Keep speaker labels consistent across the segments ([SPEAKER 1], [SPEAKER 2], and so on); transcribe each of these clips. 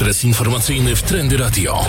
[SPEAKER 1] Ekspres informacyjny w Trendy Radio.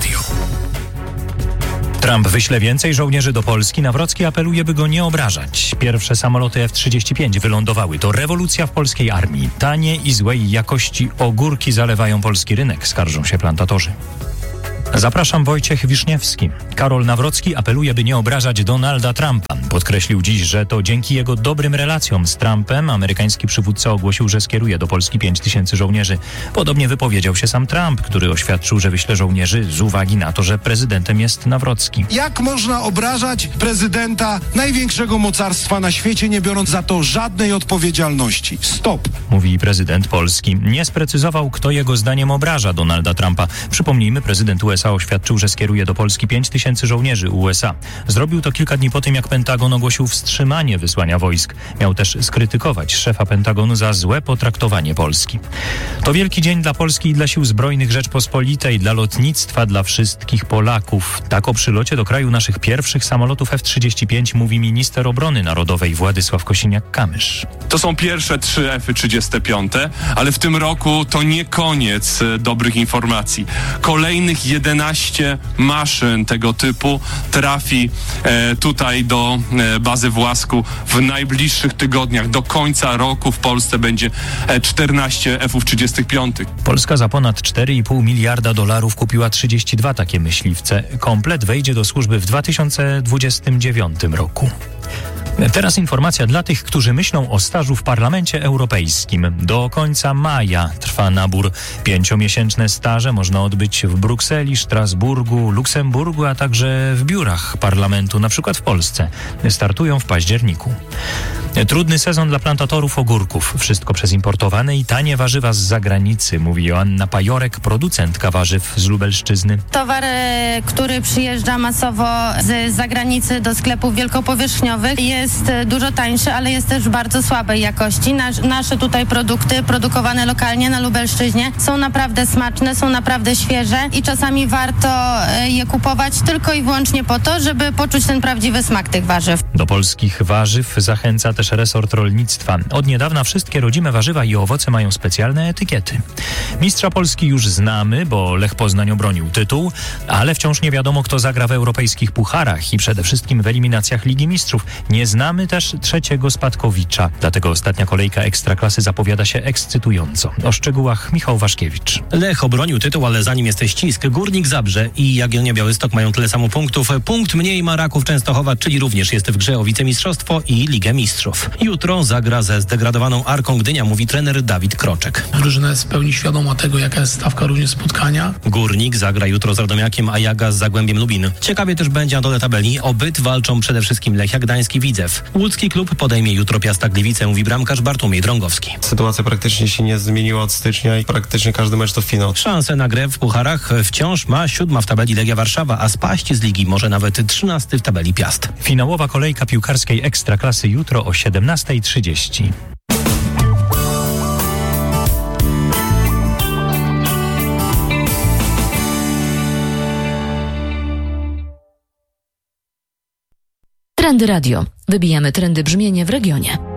[SPEAKER 2] Trump wyśle więcej żołnierzy do Polski. Nawrocki apeluje, by go nie obrażać. Pierwsze samoloty F-35 wylądowały. To rewolucja w polskiej armii. Tanie i złej jakości ogórki zalewają polski rynek, skarżą się plantatorzy. Zapraszam, Wojciech Wiszniewski. Karol Nawrocki apeluje, by nie obrażać Donalda Trumpa. Podkreślił dziś, że to dzięki jego dobrym relacjom z Trumpem amerykański przywódca ogłosił, że skieruje do Polski 5000 żołnierzy. Podobnie wypowiedział się sam Trump, który oświadczył, że wyśle żołnierzy z uwagi na to, że prezydentem jest Nawrocki.
[SPEAKER 3] Jak można obrażać prezydenta największego mocarstwa na świecie, nie biorąc za to żadnej odpowiedzialności? Stop!
[SPEAKER 2] Mówi prezydent Polski. Nie sprecyzował, kto jego zdaniem obraża Donalda Trumpa. Przypomnijmy, prezydent USA oświadczył, że skieruje do Polski 5000 żołnierzy USA. Zrobił to kilka dni po tym, jak Pentagon ogłosił wstrzymanie wysłania wojsk. Miał też skrytykować szefa Pentagonu za złe potraktowanie Polski. To wielki dzień dla Polski i dla Sił Zbrojnych Rzeczpospolitej, dla lotnictwa, dla wszystkich Polaków. Tak o przylocie do kraju naszych pierwszych samolotów F-35 mówi minister obrony narodowej Władysław Kosiniak-Kamysz.
[SPEAKER 4] To są pierwsze 3 F-35, ale w tym roku to nie koniec dobrych informacji. Kolejnych 11 maszyn tego typu trafi tutaj do bazy w Łasku w najbliższych tygodniach. Do końca roku w Polsce będzie 14 F-35.
[SPEAKER 2] Polska za ponad $4,5 miliarda kupiła 32 takie myśliwce. Komplet wejdzie do służby w 2029 roku. Teraz informacja dla tych, którzy myślą o stażu w Parlamencie Europejskim. Do końca maja trwa nabór. 5-miesięczne staże można odbyć w Brukseli, Strasburgu, Luksemburgu, a także w biurach parlamentu, na przykład w Polsce. Startują w październiku. Trudny sezon dla plantatorów ogórków. Wszystko przez importowane i tanie warzywa z zagranicy, mówi Joanna Pajorek, producentka warzyw z Lubelszczyzny.
[SPEAKER 5] Towar, który przyjeżdża masowo z zagranicy do sklepów wielkopowierzchniowych, jest dużo tańszy, ale jest też bardzo słabej jakości. Nasze tutaj produkty produkowane lokalnie na Lubelszczyźnie są naprawdę smaczne, są naprawdę świeże i czasami warto je kupować tylko i wyłącznie po to, żeby poczuć ten prawdziwy smak tych warzyw.
[SPEAKER 2] Do polskich warzyw zachęca też resort rolnictwa. Od niedawna wszystkie rodzime warzywa i owoce mają specjalne etykiety. Mistrza Polski już znamy, bo Lech Poznań obronił tytuł, ale wciąż nie wiadomo, kto zagra w europejskich pucharach i przede wszystkim w eliminacjach Ligi Mistrzów. Nie znamy też trzeciego spadkowicza, dlatego ostatnia kolejka Ekstraklasy zapowiada się ekscytująco. O szczegółach Michał Waszkiewicz.
[SPEAKER 6] Lech obronił tytuł, ale za nim jest ścisk. Górnik Zabrze i Jagiellonia Białystok mają tyle samo punktów. Punkt mniej ma Raków Częstochowa, czyli również jest w grze o wicemistrzostwo i Ligę Mistrzów. Jutro zagra ze zdegradowaną Arką Gdynia, mówi trener Dawid Kroczek.
[SPEAKER 7] Drużyna jest w pełni świadoma tego, jaka jest stawka również spotkania.
[SPEAKER 6] Górnik zagra jutro z Radomiakiem, a Jaga z Zagłębiem Lubin. Ciekawie też będzie na dole tabeli. O byt walczą przede wszystkim Lechia Gdańsk i Widzew. Łódzki klub podejmie jutro Piasta Gliwice, mówi bramkarz Bartłomiej Drągowski.
[SPEAKER 8] Sytuacja praktycznie się nie zmieniła od stycznia i praktycznie każdy mecz to finał.
[SPEAKER 6] Szansę na grę w pucharach wciąż ma 7. w tabeli Legia Warszawa, a spaść z ligi może nawet 13. w tabeli Piast.
[SPEAKER 2] Finałowa kolejka piłkarskiej Ekstraklasy jutro o 17:30.
[SPEAKER 9] Trendy Radio. Wybijamy trendy brzmienie w regionie.